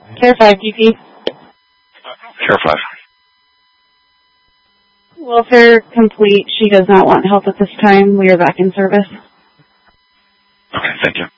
Care 5 DP. Care 5. Welfare complete. She does not want help at this time. We are back in service. Okay, thank you.